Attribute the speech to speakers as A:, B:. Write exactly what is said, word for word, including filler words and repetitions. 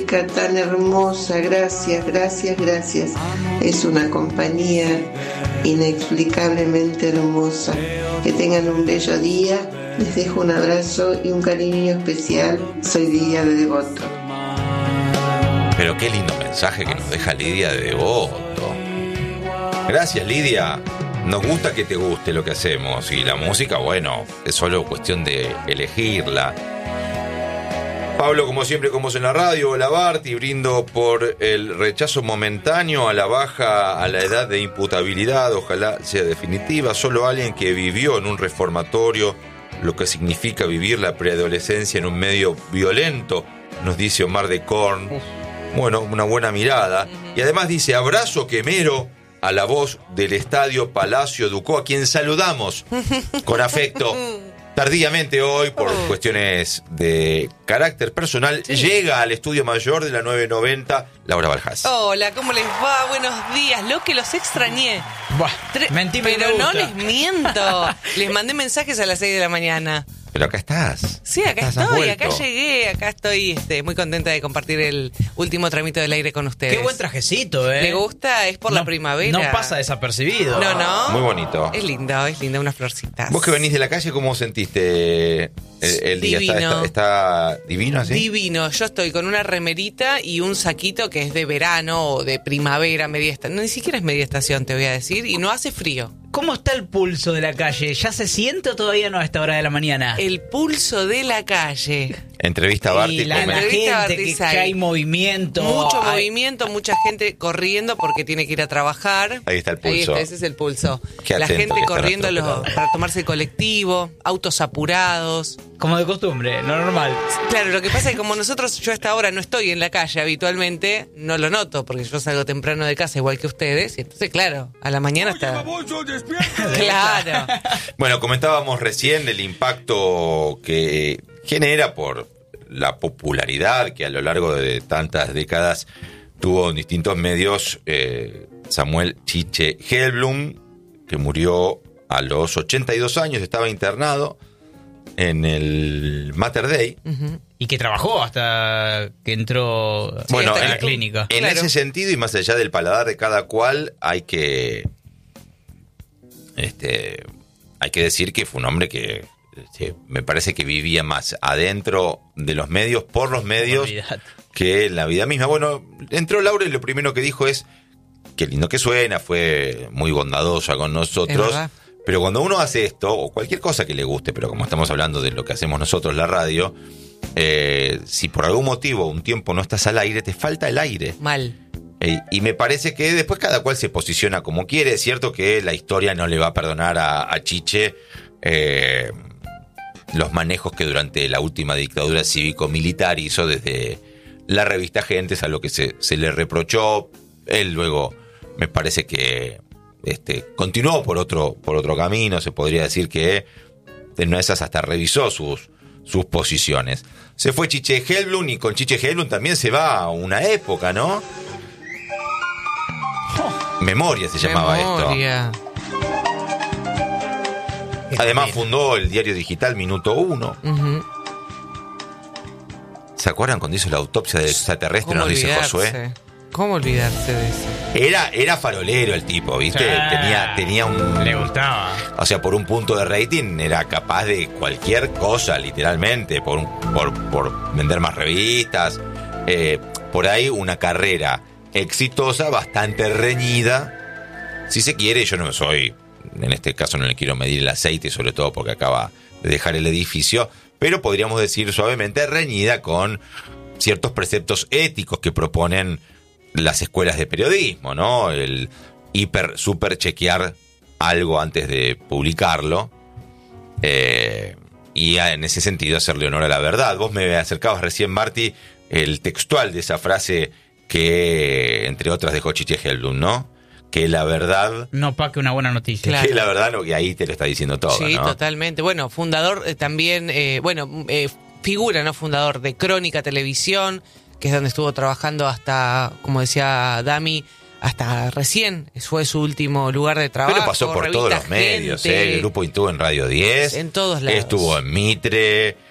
A: chica tan hermosa, gracias, gracias, gracias. Es una compañía inexplicablemente hermosa. Que tengan un bello día. Les dejo un abrazo y un cariño especial. Soy Lidia de Devoto.
B: Pero qué lindo mensaje que nos deja Lidia de Devoto. Gracias, Lidia. Nos gusta que te guste lo que hacemos. Y la música, bueno, es solo cuestión de elegirla. Pablo, como siempre, como es en la radio, hola Barty, brindo por el rechazo momentáneo a la baja a la edad de imputabilidad, ojalá sea definitiva. Solo alguien que vivió en un reformatorio lo que significa vivir la preadolescencia en un medio violento, nos dice Omar de Korn. Bueno, una buena mirada. Y además dice, abrazo quemero a la voz del Estadio Palacio Ducó, a quien saludamos con afecto. Tardíamente hoy, por cuestiones de carácter personal, sí. Llega al estudio mayor de la nueve noventa, Laura Baljás.
C: Hola, ¿cómo les va? Buenos días. Lo que los extrañé.
D: Buah,
C: Tre-
D: mentí,
C: pero
D: me
C: no
D: gusta.
C: les miento. Les mandé mensajes a las seis de la mañana.
B: Pero acá estás.
C: Sí, acá
B: Estás, has
C: estoy,
B: vuelto.
C: acá llegué, acá estoy este, muy contenta de compartir el último tramito del aire con ustedes.
D: Qué buen trajecito, ¿eh?
C: ¿Le gusta? Es por
D: no,
C: la primavera.
D: No pasa desapercibido.
C: No, no.
B: Muy bonito.
C: Es lindo, es lindo, unas florcitas.
B: Vos que venís de la calle, ¿cómo sentiste el, el día?
C: Divino.
B: ¿Está, está, está divino así?
C: Divino. Yo estoy con una remerita y un saquito que es de verano o de primavera, media estación. No, ni siquiera es media estación, te voy a decir, y no hace frío.
D: ¿Cómo está el pulso de la calle? ¿Ya se siente o todavía no a esta hora de la mañana?
C: El pulso de la calle.
B: Entrevista a Barty.
D: Y la, la
C: Entrevista a
D: gente, que,
C: Barty
D: que hay movimiento.
C: Mucho
D: hay...
C: movimiento, mucha gente corriendo porque tiene que ir a trabajar.
B: Ahí está el pulso.
C: Ahí está, ese es el pulso.
B: Qué
C: la
B: atento
C: gente
B: que está
C: corriendo
B: nuestro
C: los,
B: operador.
C: para tomarse el colectivo, autos apurados.
D: Como de costumbre, lo normal.
C: Claro, lo que pasa es que como nosotros, yo a esta hora no estoy en la calle habitualmente, no lo noto porque yo salgo temprano de casa igual que ustedes. Y entonces, claro, a la mañana está... Claro.
B: Bueno, comentábamos recién el impacto que genera por la popularidad que a lo largo de tantas décadas tuvo en distintos medios eh, Samuel Chiche Hellblum, que murió a los ochenta y dos años, estaba internado en el Mater Dei.
C: Uh-huh.
D: Y que trabajó hasta que entró
B: Bueno,
D: a la
B: en-
D: clínica.
B: En
C: Claro.
B: ese sentido, y más allá del paladar de cada cual, hay que este hay que decir que fue un hombre que este, me parece que vivía más adentro de los medios, por los medios,
D: Olvidate.
B: que en la vida misma. Bueno, entró Laura y lo primero que dijo es, qué lindo que suena, fue muy bondadosa con
C: Es
B: nosotros.
C: verdad.
B: Pero cuando uno hace esto, o cualquier cosa que le guste, pero como estamos hablando de lo que hacemos nosotros, la radio, eh, si por algún motivo un tiempo no estás al aire, te falta el aire.
C: Mal.
B: Eh, y me parece que después cada cual se posiciona como quiere. Es cierto que la historia no le va a perdonar a, a Chiche eh, los manejos que durante la última dictadura cívico-militar hizo desde la revista Gentes, a lo que se, se le reprochó. Él luego me parece que este, continuó por otro, por otro camino. Se podría decir que en una de esas hasta revisó sus, sus posiciones. Se fue Chiche Hellblum y con Chiche Hellblum también se va una época, ¿no? Memoria se llamaba
C: Memoria.
B: esto. Además fundó el diario digital Minuto Uno.
C: Uh-huh.
B: ¿Se acuerdan cuando hizo la autopsia del extraterrestre?
C: ¿Cómo
B: Nos dice
C: olvidarse?
B: Josué.
C: ¿Cómo olvidarse de eso?
B: Era, era farolero el tipo, ¿viste?
D: Ah,
B: tenía, tenía un...
D: Le gustaba.
B: O sea, por un punto de rating era capaz de cualquier cosa, literalmente. Por, un- por, por vender más revistas. Eh, por ahí una carrera exitosa, bastante reñida. Si se quiere, yo no soy... En este caso no le quiero medir el aceite, sobre todo porque acaba de dejar el edificio. Pero podríamos decir suavemente reñida con ciertos preceptos éticos que proponen las escuelas de periodismo, ¿no? El hiper, super chequear algo antes de publicarlo. Eh, y en ese sentido hacerle honor a la verdad. Vos me acercabas recién, Marty, el textual de esa frase que, entre otras, dejó Chiche Hellblum, ¿no? Que la verdad...
D: No pa' que una buena noticia.
C: Claro.
B: Que la verdad, no, que ahí te lo está diciendo todo,
C: Sí,
B: ¿no?
C: totalmente. Bueno, fundador eh, también, eh, bueno, eh, figura, ¿no? Fundador de Crónica Televisión, que es donde estuvo trabajando hasta, como decía Dami, hasta recién. Fue su último lugar de trabajo.
B: Pero pasó por todos
C: revista
B: los medios,
C: Gente.
B: ¿eh? El grupo estuvo en Radio diez.
C: En todos lados.
B: Estuvo en Mitre.